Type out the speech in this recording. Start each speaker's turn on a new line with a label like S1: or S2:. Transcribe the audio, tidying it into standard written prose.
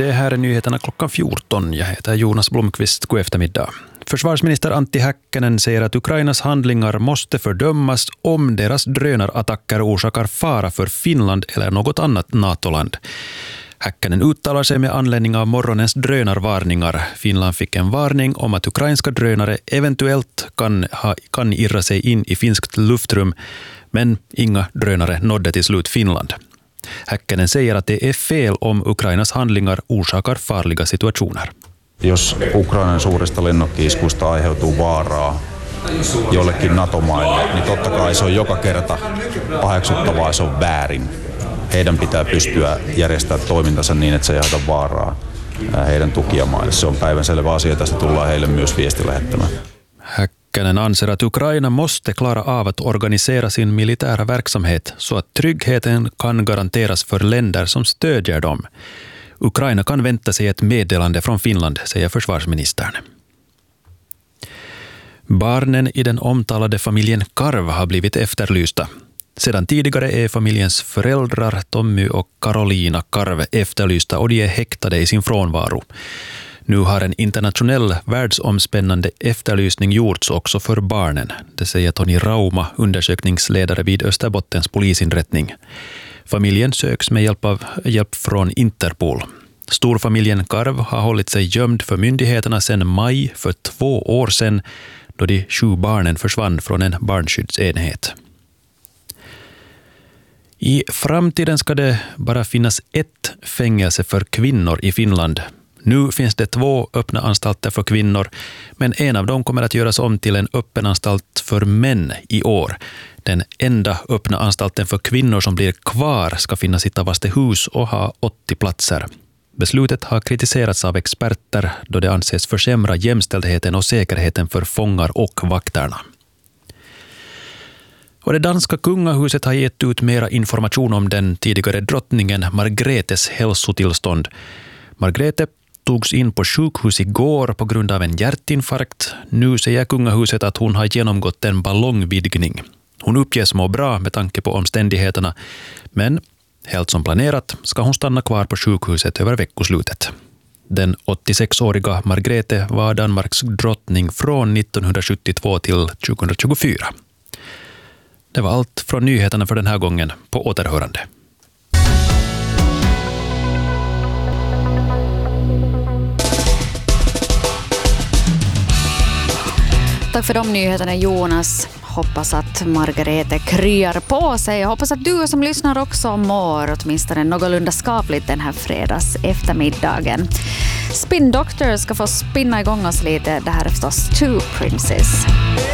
S1: Det här är nyheterna klockan 14. Jag heter Jonas Blomqvist. God eftermiddag. Försvarsminister Antti Häkkänen säger att Ukrainas handlingar måste fördömas om deras drönarattacker orsakar fara för Finland eller något annat NATO-land. Häkkänen uttalar sig med anledning av morgonens drönarvarningar. Finland fick en varning om att ukrainska drönare eventuellt kan irra sig in i finskt luftrum, men inga drönare nådde till slut Finland. Häkkänen säger att det är fel om Ukrainas handlingar orsakar farliga situationer.
S2: Jos Ukrainan suurista lennokki-iskuista aiheutuu vaaraa jollekin NATO-maille, niin totta kai se on joka kerta paheksuttavaa ja se on väärin. Heidän pitää pystyä järjestämään toimintansa niin, että se ei aiheuta vaaraa heidän tukijamaille. Se on päivänselvä asia, tästä tullaan heille myös viesti lähettämään.
S1: Häkkänen anser att Ukraina måste klara av att organisera sin militära verksamhet så att tryggheten kan garanteras för länder som stödjer dem. Ukraina kan vänta sig ett meddelande från Finland, säger försvarsministern. Barnen i den omtalade familjen Karv har blivit efterlysta. Sedan tidigare är familjens föräldrar Tommy och Karolina Karv efterlysta och de är häktade i sin frånvaro. Nu har en internationell världsomspännande efterlysning gjorts också för barnen. Det säger Tony Rauma, undersökningsledare vid Österbottens polisinrättning. Familjen söks med hjälp från Interpol. Storfamiljen Karv har hållit sig gömd för myndigheterna sedan maj för 2 år sedan, då de 7 barnen försvann från en barnskyddsenhet. I framtiden ska det bara finnas ett fängelse för kvinnor i Finland. Nu finns det 2 öppna anstalter för kvinnor, men en av dem kommer att göras om till en öppen anstalt för män i år. Den enda öppna anstalten för kvinnor som blir kvar ska finnas i Tavastehus och ha 80 platser. Beslutet har kritiserats av experter då det anses försämra jämställdheten och säkerheten för fångar och vakterna. Och det danska kungahuset har gett ut mera information om den tidigare drottningen Margretes hälsotillstånd. Margrethe togs in på sjukhus igår på grund av en hjärtinfarkt. Nu säger kungahuset att hon har genomgått en ballongvidgning. Hon uppges må bra med tanke på omständigheterna, men helt som planerat ska hon stanna kvar på sjukhuset över veckoslutet. Den 86-åriga Margrethe var Danmarks drottning från 1972 till 2024. Det var allt från nyheterna för den här gången. På återhörande.
S3: Tack för de nyheterna, Jonas. Hoppas att Margrethe kryar på sig. Jag hoppas att du som lyssnar också mår åtminstone någorlunda skapligt den här fredags eftermiddagen. Spin Doctor ska få spinna igång oss lite. Det här är förstås Two Princes.